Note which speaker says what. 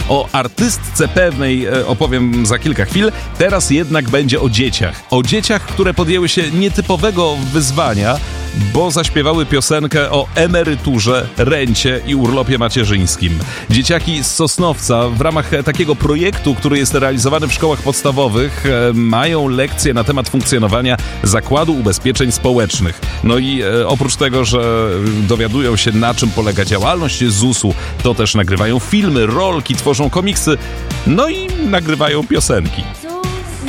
Speaker 1: O artystce pewnej opowiem za kilka chwil. Teraz jednak będzie o dzieciach. O dzieciach, które podjęły się nietypowego wyzwania, bo zaśpiewały piosenkę o emeryturze, rencie i urlopie macierzyńskim. Dzieciaki z Sosnowca w ramach takiego projektu, który jest realizowany w szkołach podstawowych, mają lekcje na temat funkcjonowania Zakładu Ubezpieczeń Społecznych. No i oprócz tego, że dowiadują się, na czym polega działalność ZUS-u, to też nagrywają filmy, rolki, tworzą komiksy, no i nagrywają piosenki.